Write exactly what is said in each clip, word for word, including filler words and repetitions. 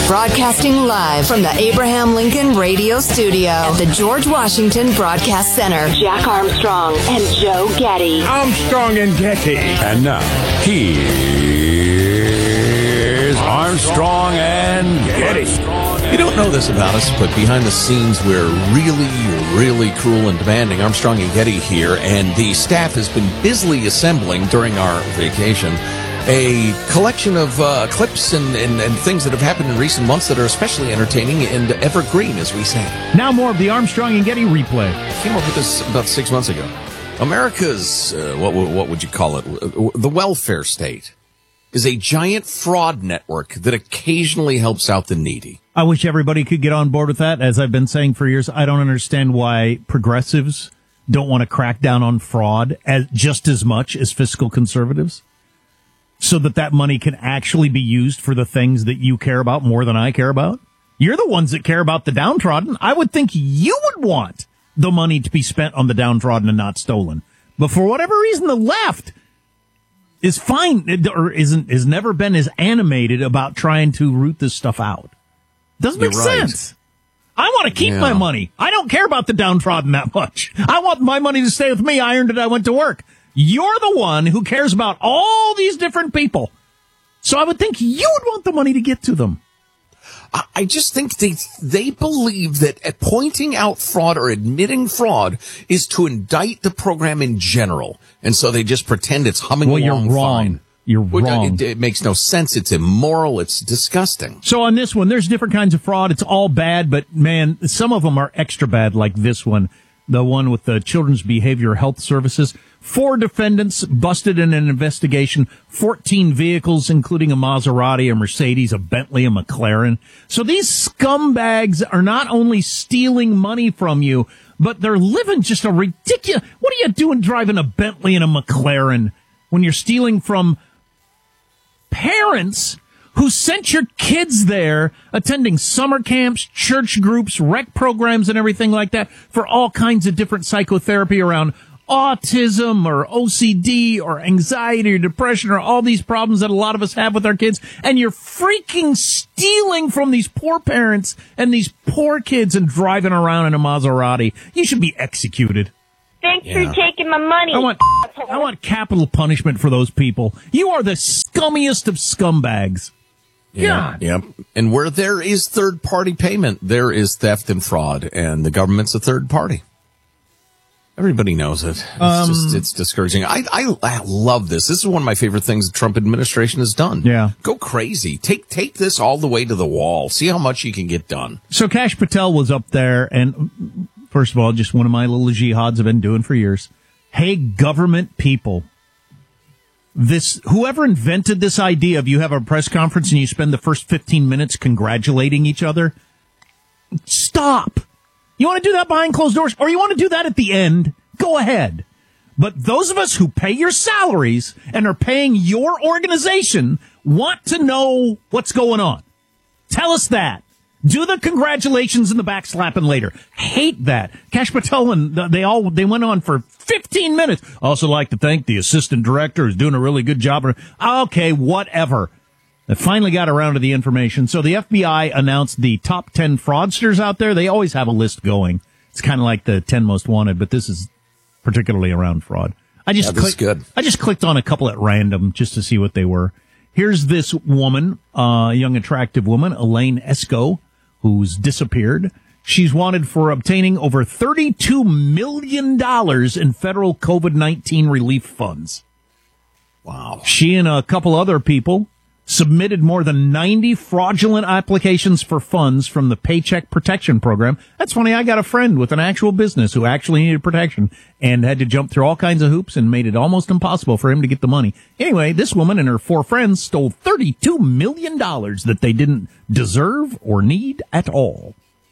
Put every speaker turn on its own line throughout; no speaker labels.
Broadcasting live from the Abraham Lincoln Radio Studio at the George Washington Broadcast Center. Jack Armstrong and Joe Getty.
Armstrong and Getty.
And now, here's Armstrong and Getty.
You don't know this about us, but behind the scenes, we're really, really cruel and demanding. Armstrong and Getty here, and the staff has been busily assembling during our vacation a collection of uh, clips and, and, and things that have happened in recent months that are especially entertaining and evergreen, as we say.
Now more of the Armstrong and Getty replay.
I came up with this about six months ago. America's, uh, what, what would you call it, the welfare state is a giant fraud network that occasionally helps out the needy.
I wish everybody could get on board with that. As I've been saying for years, I don't understand why progressives don't want to crack down on fraud as just as much as fiscal conservatives, so that that money can actually be used for the things that you care about more than I care about. You're the ones that care about the downtrodden. I would think you would want the money to be spent on the downtrodden and not stolen. But for whatever reason, the left is fine, or isn't, has never been as animated about trying to root this stuff out. Doesn't make
You're right.
sense. I want to keep
Yeah.
my money. I don't care about the downtrodden that much. I want my money to stay with me. I earned it. I went to work. You're the one who cares about all these different people. So I would think you would want the money to get to them.
I just think they they believe that at pointing out fraud or admitting fraud is to indict the program in general. And so they just pretend it's humming
Well, you're
along
wrong.
fine.
You're
Which, uh,
wrong.
It, it makes no sense. It's immoral. It's disgusting.
So on this one, there's different kinds of fraud. It's all bad, but man, some of them are extra bad, like this one, the one with the Children's Behavioral Health Services. Four defendants busted in an investigation, fourteen vehicles, including a Maserati, a Mercedes, a Bentley, a McLaren. So these scumbags are not only stealing money from you, but they're living just a ridiculous... What are you doing driving a Bentley and a McLaren when you're stealing from parents who sent your kids there, attending summer camps, church groups, rec programs, and everything like that for all kinds of different psychotherapy around autism or O C D or anxiety or depression or all these problems that a lot of us have with our kids, and you're freaking stealing from these poor parents and these poor kids and driving around in a Maserati. You should be executed.
Thanks
Yeah.
for taking my money.
I want, I want capital punishment for those people. You are the scummiest of scumbags.
Yeah. Yep. And where there is third party payment, there is theft and fraud, and the government's a third party. Everybody knows it. It's
Um,
just, it's discouraging. I, I, I love this. This is one of my favorite things the Trump administration has done.
Yeah.
Go crazy. Take, take this all the way to the wall. See how much you can get done.
So Kash Patel was up there, and first of all, just one of my little jihads I've been doing for years. Hey, government people. This, whoever invented this idea of you have a press conference and you spend the first fifteen minutes congratulating each other, stop. You want to do that behind closed doors, or you want to do that at the end? Go ahead. But those of us who pay your salaries and are paying your organization want to know what's going on. Tell us that. Do the congratulations and the backslapping later. Hate that. Kash Patel and they all, they went on for fifteen minutes. Also like to thank the assistant director who's doing a really good job. Okay, whatever. They finally got around to the information. So the F B I announced the top ten fraudsters out there. They always have a list going. It's kind of like the ten most wanted, but this is particularly around fraud. I just
Yeah, this is
clicked,
good.
I just clicked on a couple at random just to see what they were. Here's this woman, a uh, young, attractive woman, Elaine Esco, who's disappeared. She's wanted for obtaining over thirty-two million dollars in federal COVID nineteen relief funds.
Wow.
She and a couple other people submitted more than ninety fraudulent applications for funds from the Paycheck Protection Program. That's funny. I got a friend with an actual business who actually needed protection and had to jump through all kinds of hoops and made it almost impossible for him to get the money. Anyway, this woman and her four friends stole thirty-two million dollars that they didn't deserve or need at all.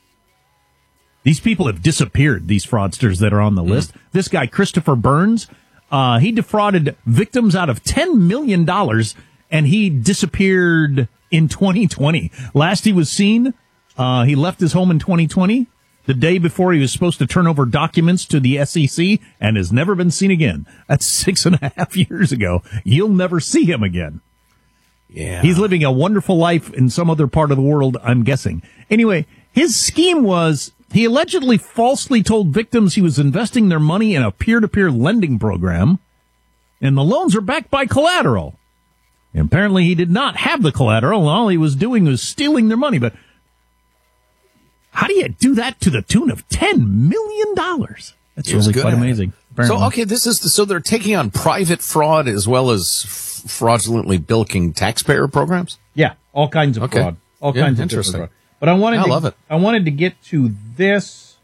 These people have disappeared, these fraudsters that are on the mm. list. This guy, Christopher Burns, uh, he defrauded victims out of ten million dollars, and he disappeared in twenty twenty. Last he was seen, uh, he left his home in twenty twenty, the day before he was supposed to turn over documents to the S E C, and has never been seen again. That's six and a half years ago. You'll never see him again.
Yeah.
He's living a wonderful life in some other part of the world, I'm guessing. Anyway, his scheme was he allegedly falsely told victims he was investing their money in a peer-to-peer lending program, and the loans are backed by collateral. And apparently he did not have the collateral, and all he was doing was stealing their money. But how do you do that to the tune of ten million dollars? That's really quite amazing. Apparently.
So, okay, this is the, so they're taking on private fraud as well as f- fraudulently bilking taxpayer programs?
Yeah, all kinds of
okay.
fraud. All
yeah,
kinds of
interesting.
fraud. But I wanted
I
to,
love it.
I wanted to get to this.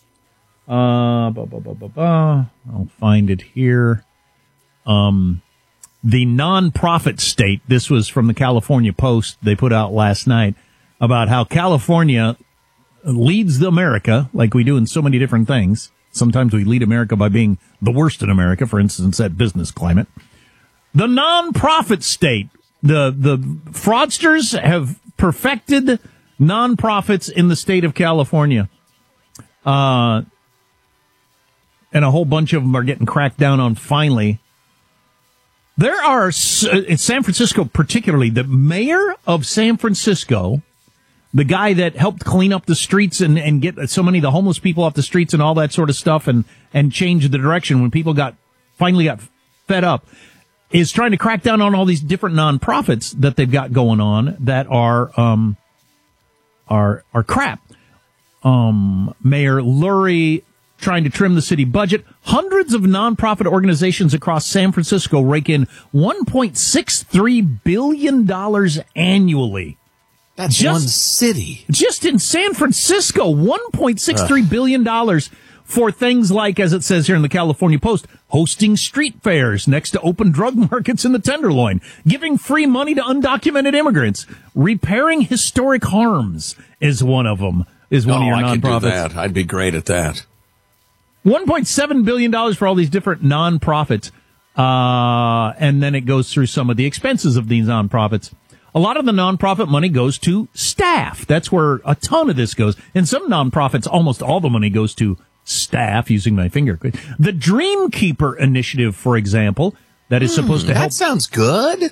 Uh, bah, bah, bah, bah, bah. I'll find it here. Um, the nonprofit state. This was from the California Post. They put out last night about how California leads America, like we do in so many different things. Sometimes we lead America by being the worst in America, for instance, at business climate. The nonprofit state. The, the fraudsters have perfected nonprofits in the state of California. Uh, and a whole bunch of them are getting cracked down on finally. There are, in San Francisco particularly, the mayor of San Francisco, the guy that helped clean up the streets and, and get so many of the homeless people off the streets and all that sort of stuff and, and change the direction when people got finally got fed up, is trying to crack down on all these different nonprofits that they've got going on that are um are are crap. Um, Mayor Lurie trying to trim the city budget. Hundreds of nonprofit organizations across San Francisco rake in one point six three billion dollars annually.
That's
just,
one city.
Just in San Francisco, one point six three billion dollars for things like, as it says here in the California Post, hosting street fairs next to open drug markets in the Tenderloin, giving free money to undocumented immigrants, repairing historic harms is one of them, is one
oh,
of your
I
nonprofits.
could do that. I'd be great at that.
one point seven billion dollars for all these different nonprofits. Uh, and then it goes through some of the expenses of these nonprofits. A lot of the nonprofit money goes to staff. That's where a ton of this goes. In some nonprofits, almost all the money goes to staff, using my finger. The Dreamkeeper Initiative, for example, that is mm, supposed to help.
That sounds good.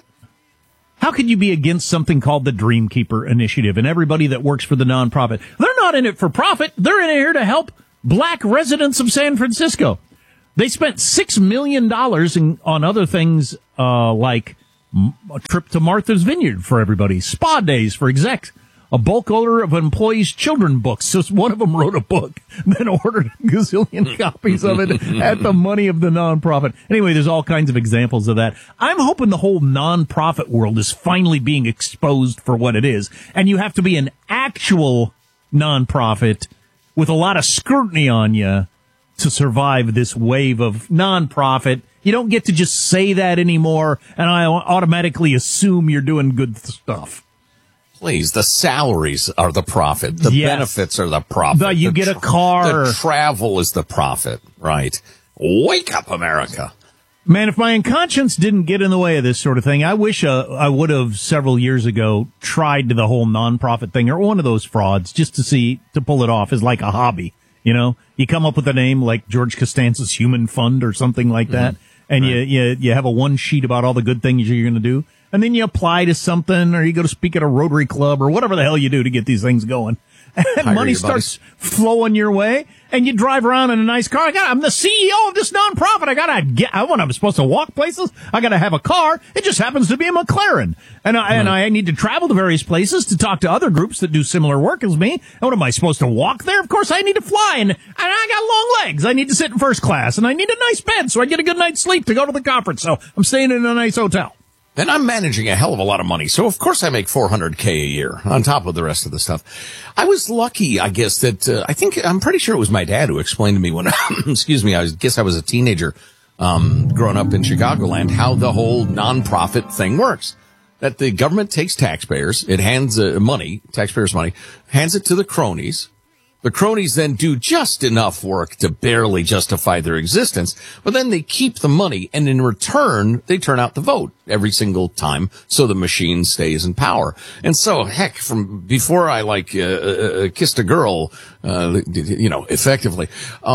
How could you be against something called the Dreamkeeper Initiative and everybody that works for the nonprofit? They're not in it for profit. They're in here to help black residents of San Francisco. They spent six million dollars in, on other things uh, like a trip to Martha's Vineyard for everybody, spa days for execs, a bulk order of employees' children books. So one of them wrote a book, then ordered a gazillion copies of it at the money of the nonprofit. Anyway, there's all kinds of examples of that. I'm hoping the whole nonprofit world is finally being exposed for what it is. And you have to be an actual nonprofit with a lot of scrutiny on you to survive this wave of nonprofit. You don't get to just say that anymore, and I automatically assume you're doing good stuff.
Please, the salaries are the profit. The
yes.
benefits are the profit.
The, you
the
get a
tra-
car.
The travel is the profit, right? Wake up, America.
Man, if my conscience didn't get in the way of this sort of thing, I wish uh, I would have several years ago tried the whole nonprofit thing or one of those frauds just to see, to pull it off as like a hobby. You know, you come up with a name like George Costanza's Human Fund or something like that. Mm-hmm. And right. you, you you have a one sheet about all the good things you're going to do. And then you apply to something or you go to speak at a Rotary Club or whatever the hell you do to get these things going. And money starts flowing your way and you drive around in a nice car. I got, I'm the C E O of this nonprofit. I got to get, I, when I'm supposed to walk places, I got to have a car. It just happens to be a McLaren. And I, right. and I need to travel to various places to talk to other groups that do similar work as me. And what am I supposed to walk there? Of course, I need to fly and, and I got long legs. I need to sit in first class and I need a nice bed so I get a good night's sleep to go to the conference. So I'm staying in a nice hotel.
And I'm managing a hell of a lot of money. So, of course, I make four hundred K a year on top of the rest of the stuff. I was lucky, I guess, that uh, I think I'm pretty sure it was my dad who explained to me when, excuse me, I was, guess I was a teenager um, growing up in Chicagoland, how the whole nonprofit thing works. That the government takes taxpayers, it hands uh, money, taxpayers' money, hands it to the cronies. The cronies then do just enough work to barely justify their existence, but then they keep the money, and in return, they turn out the vote every single time, so the machine stays in power. And so, heck, from before I, like, uh, uh, kissed a girl, uh, you know, effectively,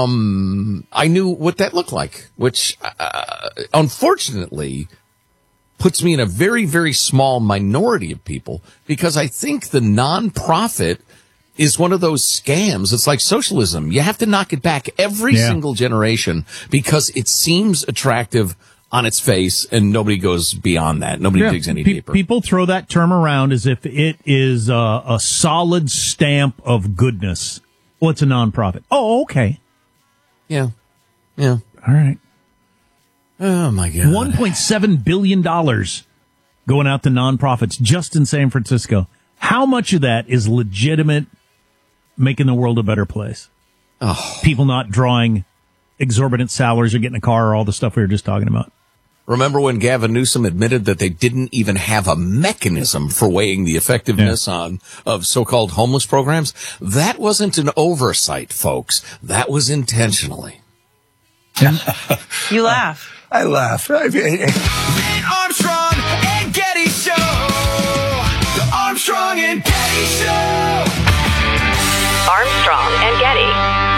um, I knew what that looked like, which, uh, unfortunately, puts me in a very, very small minority of people, because I think the nonprofit is one of those scams. It's like socialism. You have to knock it back every
yeah.
single generation because it seems attractive on its face, and nobody goes beyond that. Nobody
yeah.
digs any
Pe-
deeper.
People throw that term around as if it is a, a solid stamp of goodness. Well, it's a nonprofit. Oh, okay.
Yeah. Yeah.
All right.
Oh, my God.
one point seven billion dollars going out to nonprofits just in San Francisco. How much of that is legitimate, making the world a better place?
Oh.
People not drawing exorbitant salaries or getting a car or all the stuff we were just talking about.
Remember when Gavin Newsom admitted that they didn't even have a mechanism for weighing the effectiveness yeah. on of so-called homeless programs? That wasn't an oversight, folks. That was intentionally.
You laugh.
I laugh. I mean,
Armstrong and Getty Show. The Armstrong and Getty Show.
Armstrong and Getty.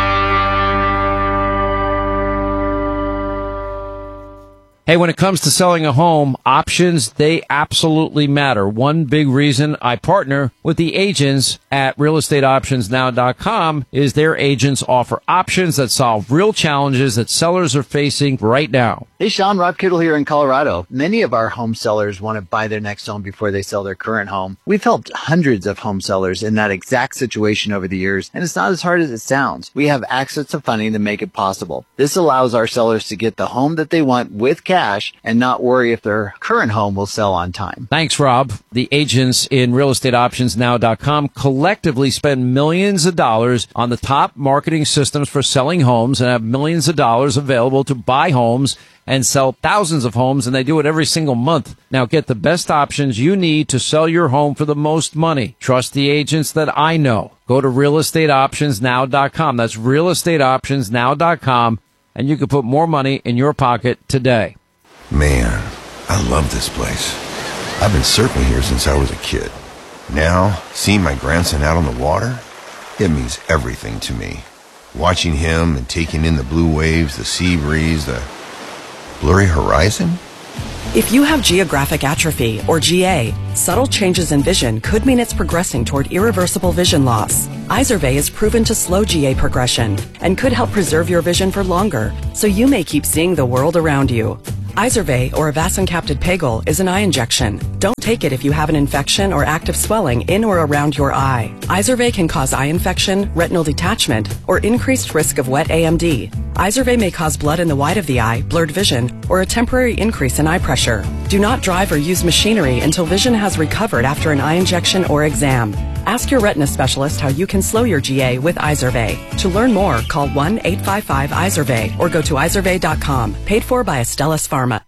Hey, when it comes to selling a home, options, they absolutely matter. One big reason I partner with the agents at real estate options now dot com is their agents offer options that solve real challenges that sellers are facing right now.
Hey, Sean, Rob Kittle here in Colorado. Many of our home sellers want to buy their next home before they sell their current home. We've helped hundreds of home sellers in that exact situation over the years, and it's not as hard as it sounds. We have access to funding to make it possible. This allows our sellers to get the home that they want with cash and not worry if their current home will sell on time.
Thanks, Rob. The agents in real estate options now dot com collectively spend millions of dollars on the top marketing systems for selling homes and have millions of dollars available to buy homes and sell thousands of homes, and they do it every single month. Now get the best options you need to sell your home for the most money. Trust the agents that I know. Go to real estate options now dot com. That's real estate options now dot com, and you can put more money in your pocket today.
man, I love this place. I've been surfing here since I was a kid. Now, seeing my grandson out on the water, it means everything to me. Watching him and taking in the blue waves, the sea breeze, the blurry horizon.
If you have geographic atrophy, or G A, subtle changes in vision could mean it's progressing toward irreversible vision loss. Izervay is proven to slow G A progression and could help preserve your vision for longer, so you may keep seeing the world around you. Izervay, or avacincaptad pegol, is an eye injection. Don't take it if you have an infection or active swelling in or around your eye. Izervay can cause eye infection, retinal detachment, or increased risk of wet A M D. Izervay may cause blood in the white of the eye, blurred vision, or a temporary increase in eye pressure. Do not drive or use machinery until vision has recovered after an eye injection or exam. Ask your retina specialist how you can slow your G A with Izervay. To learn more, call one eight five five Izervay or go to izervay dot com. Paid for by Astellas Pharma.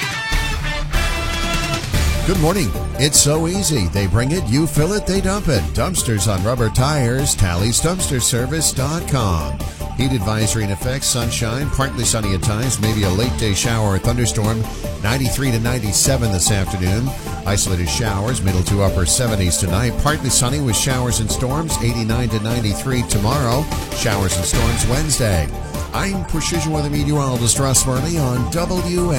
Good morning. It's so easy. They bring it, you fill it, they dump it. Dumpsters on rubber tires, Talley's Dumpster Service dot com. Heat advisory in effect, sunshine, partly sunny at times, maybe a late day shower or thunderstorm, ninety-three to ninety-seven this afternoon. Isolated showers, middle to upper seventies tonight. Partly sunny with showers and storms, eighty-nine to ninety-three tomorrow. Showers and storms Wednesday. I'm Precision Weather Meteorologist Russ Murley on W